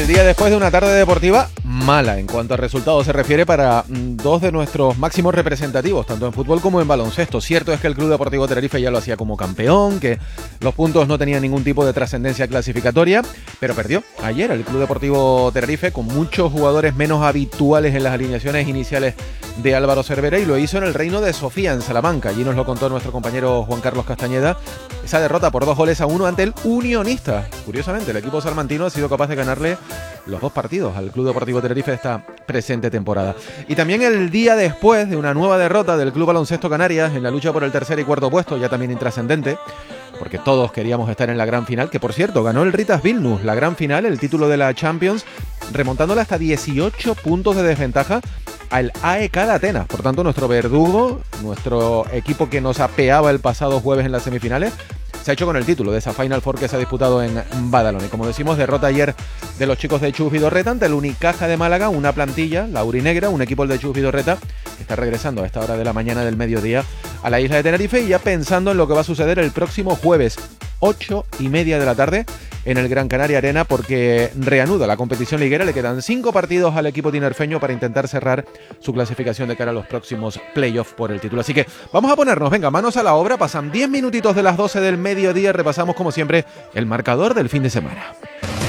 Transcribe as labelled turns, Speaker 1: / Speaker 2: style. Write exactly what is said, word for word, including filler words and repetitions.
Speaker 1: El día después de una tarde deportiva mala en cuanto a resultados se refiere para mm, dos de nuestros máximos representativos, tanto en fútbol como en baloncesto. Cierto es que el Club Deportivo Tenerife ya lo hacía como campeón, que los puntos no tenían ningún tipo de trascendencia clasificatoria, pero perdió ayer el Club Deportivo Tenerife con muchos jugadores menos habituales en las alineaciones iniciales de Álvaro Cervera, y lo hizo en el Reino de Sofía, en Salamanca. Allí nos lo contó nuestro compañero Juan Carlos Castañeda. Esa derrota por dos goles a uno ante el Unionista. Curiosamente, el equipo salmantino ha sido capaz de ganarle los dos partidos al Club Deportivo Tenerife esta presente temporada. Y también el día después de una nueva derrota del Club Baloncesto Canarias en la lucha por el tercer y cuarto puesto, ya también intrascendente, porque todos queríamos estar en la gran final, que por cierto ganó el Ritas Vilnius, la gran final, el título de la Champions, remontándole hasta dieciocho puntos de desventaja al A E K de Atenas. Por tanto, nuestro verdugo, nuestro equipo que nos apeaba el pasado jueves en las semifinales, se ha hecho con el título de esa Final Four que se ha disputado en Badalona. Y como decimos, derrota ayer de los chicos de Chus Vidorreta ante el Unicaja de Málaga, una plantilla, la aurinegra, un equipo el de Chus Vidorreta que está regresando a esta hora de la mañana del mediodía a la isla de Tenerife, y ya pensando en lo que va a suceder el próximo jueves, ocho y media de la tarde, en el Gran Canaria Arena, porque reanuda la competición liguera. Le quedan cinco partidos al equipo tinerfeño para intentar cerrar su clasificación de cara a los próximos playoffs por el título. Así que vamos a ponernos, venga, manos a la obra. Pasan diez minutitos de las doce del mediodía. Repasamos como siempre el marcador del fin de semana.